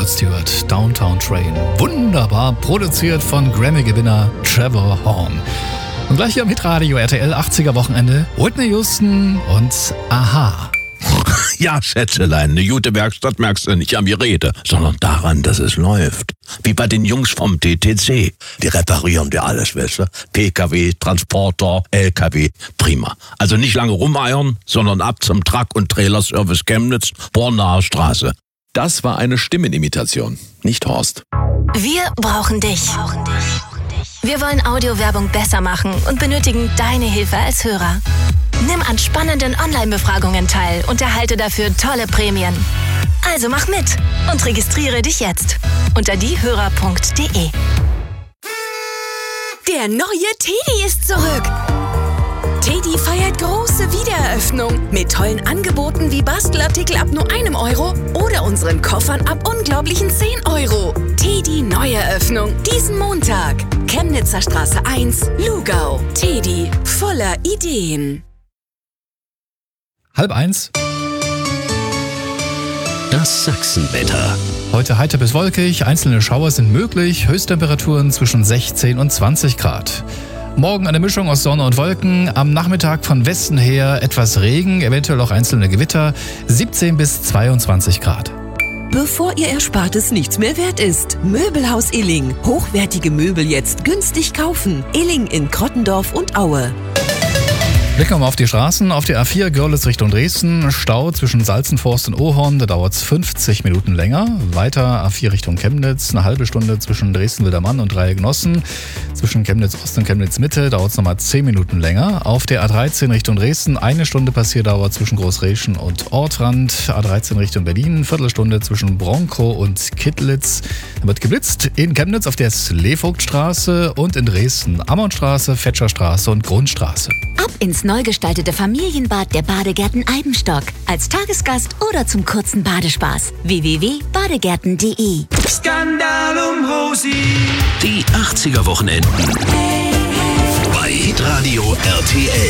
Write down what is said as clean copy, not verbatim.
Rod Stewart, Downtown Train. Wunderbar produziert von Grammy-Gewinner Trevor Horn. Und gleich hier am Hitradio RTL 80er Wochenende Whitney Houston und Aha. Ja, Schätzelein, eine gute Werkstatt merkst du nicht an die Rede, sondern daran, dass es läuft. Wie bei den Jungs vom TTC. Die reparieren dir alles, weißt du? PKW, Transporter, LKW, prima. Also nicht lange rumeiern, sondern ab zum Truck- und Trailerservice Chemnitz, Bornaer Straße. Das war eine Stimmenimitation, nicht Horst. Wir brauchen dich. Wir wollen Audiowerbung besser machen und benötigen deine Hilfe als Hörer. Nimm an spannenden Online-Befragungen teil und erhalte dafür tolle Prämien. Also mach mit und registriere dich jetzt unter diehörer.de. Der neue Teddy ist zurück. Teddy feiert große Wiedereröffnung mit tollen Angeboten wie Bastelartikel ab nur €1 oder unseren Koffern ab unglaublichen €10. Teddy Neueröffnung diesen Montag. Chemnitzer Straße 1, Lugau. Teddy, voller Ideen. 12:30. Das Sachsenwetter. Heute heiter bis wolkig, einzelne Schauer sind möglich, Höchsttemperaturen zwischen 16 und 20 Grad. Morgen eine Mischung aus Sonne und Wolken, am Nachmittag von Westen her etwas Regen, eventuell auch einzelne Gewitter, 17 bis 22 Grad. Bevor Ihr Erspartes nichts mehr wert ist. Möbelhaus Illing. Hochwertige Möbel jetzt günstig kaufen. Illing in Krottendorf und Aue. Blicken wir mal auf die Straßen. Auf der A4 Görlitz Richtung Dresden. Stau zwischen Salzenforst und Ohorn. Da dauert es 50 Minuten länger. Weiter A4 Richtung Chemnitz. Eine halbe Stunde zwischen Dresden-Wildermann und Dreiecknossen. Zwischen Chemnitz Ost und Chemnitz Mitte dauert es nochmal 10 Minuten länger. Auf der A13 Richtung Dresden. Eine Stunde Passierdauer zwischen Großreschen und Ortrand. A13 Richtung Berlin. Viertelstunde zwischen Bronkow und Kittlitz. Da wird geblitzt in Chemnitz auf der Sleevogtstraße und in Dresden Ammonstraße, Fetscherstraße und Grundstraße. Ab ins neu gestaltete Familienbad der Badegärten Eibenstock. Als Tagesgast oder zum kurzen Badespaß. www.badegärten.de. Skandal um Rosi. Die 80er Wochenenden. Bei Hitradio RTL.